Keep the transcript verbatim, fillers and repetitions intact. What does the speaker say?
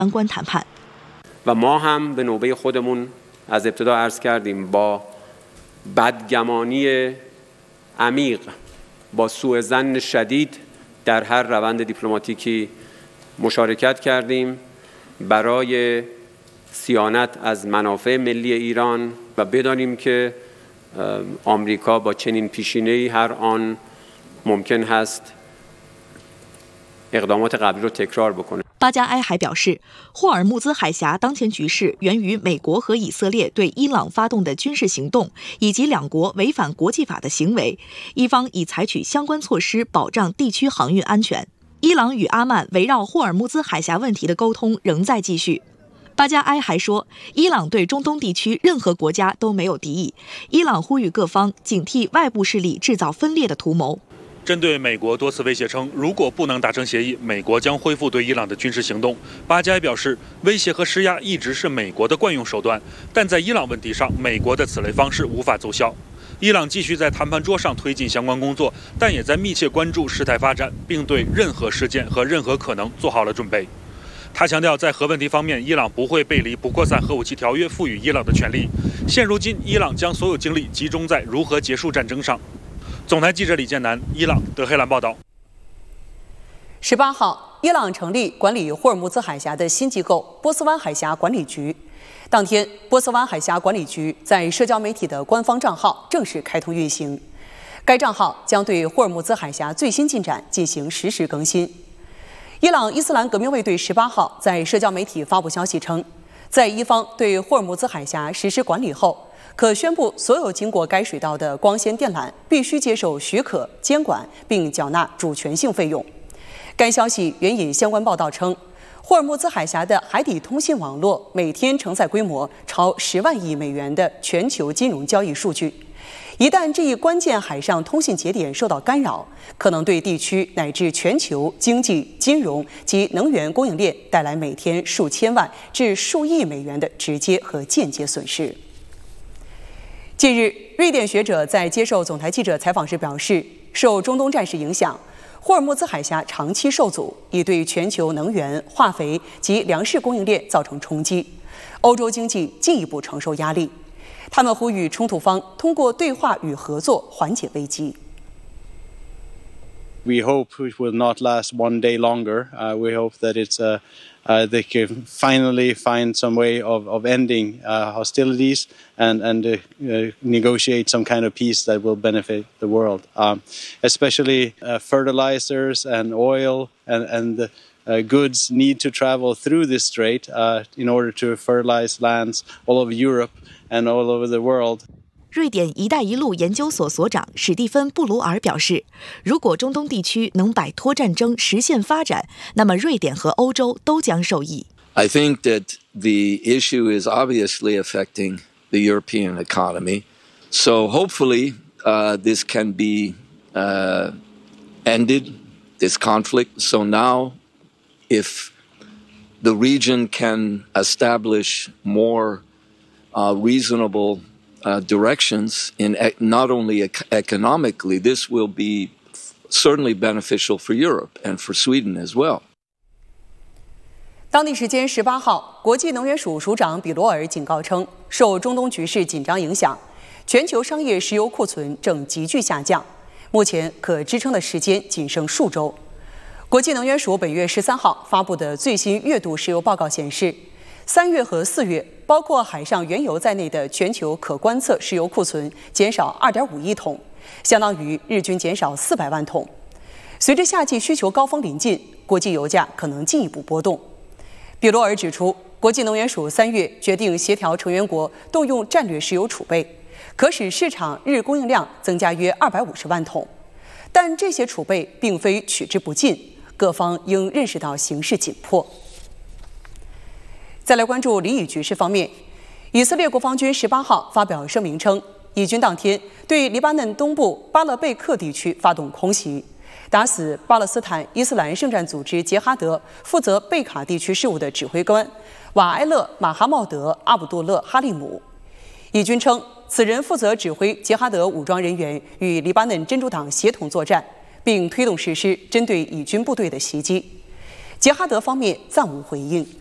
相关谈判。 و ما هم به نوبه خودمون از ابتدا عرض کردیم با بدگمانی عمیق با سوء ظن شدید در هر روند دیپلماتیکی مشارکت کردیم برای صیانت از منافع ملی ایران و بدانیم که آمریکا با چنین پیشینه‌ای هر آن ممکن هست اقدامات قبلی رو تکرار بکنه。 巴加埃还表示，霍尔木兹海峡当前局势源于美国和以色列对伊朗发动的军事行动，以及两国违反国际法的行为，伊方已采取相关措施保障地区航运安全。伊朗与阿曼围绕霍尔木兹海峡问题的沟通仍在继续。巴加埃还说，伊朗对中东地区任何国家都没有敌意，伊朗呼吁各方警惕外部势力制造分裂的图谋。 针对美国多次威胁称，如果不能达成协议，美国将恢复对伊朗的军事行动。巴加埃表示，威胁和施压一直是美国的惯用手段，但在伊朗问题上，美国的此类方式无法奏效。伊朗继续在谈判桌上推进相关工作，但也在密切关注事态发展，并对任何事件和任何可能做好了准备。他强调，在核问题方面，伊朗不会背离不扩散核武器条约赋予伊朗的权利。现如今，伊朗将所有精力集中在如何结束战争上。总台记者李建南，伊朗德黑兰报道。 十八号，伊朗成立管理霍尔木兹海峡的新机构——波斯湾海峡管理局。当天，波斯湾海峡管理局在社交媒体的官方账号正式开通运行。该账号将对霍尔木兹海峡最新进展进行实时更新。伊朗伊斯兰革命卫队十八号在社交媒体发布消息称，在伊方对霍尔木兹海峡实施管理后，可宣布所有经过该水道的光纤电缆必须接受许可、监管并缴纳主权性费用。该消息援引相关报道称，霍尔木兹海峡的海底通信网络每天承载规模超十万亿美元的全球金融交易数据。一旦这一关键海上通信节点受到干扰，可能对地区乃至全球经济、金融及能源供应链带来每天数千万至数亿美元的直接和间接损失。近日，瑞典学者在接受总台记者采访时表示，受中东战事影响，霍尔木兹海峡长期受阻，已对全球能源、化肥及粮食供应链造成冲击，欧洲经济进一步承受压力。他们呼吁冲突方通过对话与合作缓解危机。 We hope it will not last one day longer. Uh, we hope that it's uh, uh, they can finally find some way of, of ending uh, hostilities and, and uh, uh, negotiate some kind of peace that will benefit the world, um, especially uh, fertilizers and oil and, and the uh, goods need to travel through this strait uh, in order to fertilize lands all over Europe and all over the world. 瑞典“一带一路”研究所所长史蒂芬·布鲁尔表示，如果中东地区能摆脱战争，实现发展，那么瑞典和欧洲都将受益。 I think that the issue is obviously affecting the European economy. So hopefully uh, this can be uh, ended, this conflict. So now if the region can establish more uh, reasonable Uh, directions in e- not only ec- economically, this will be certainly beneficial for Europe and for Sweden as well. 当地时间十八号，国际能源署署长比罗尔警告称，受中东局势紧张影响，全球商业石油库存正急剧下降，目前可支撑的时间仅剩数周。国际能源署本月十三号发布的最新月度石油报告显示，三月和四月，包括海上原油在内的全球可观测石油库存减少 二点五亿桶，相当于日均减少四百万桶。随着夏季需求高峰临近，国际油价可能进一步波动。比罗尔指出，国际能源署三月决定协调成员国动用战略石油储备，可使市场日供应量增加约二百五十万桶。但这些储备并非取之不尽，各方应认识到形势紧迫。再来关注黎以局势方面，以色列国防军十八号发表声明称，以军当天对黎巴嫩东部巴勒贝克地区发动空袭，打死巴勒斯坦伊斯兰圣战组织杰哈德负责贝卡地区事务的指挥官瓦埃勒·马哈茂德·阿卜杜勒·哈利姆。以军称，此人负责指挥杰哈德武装人员与黎巴嫩真主党协同作战，并推动实施针对以军部队的袭击。杰哈德方面暂无回应。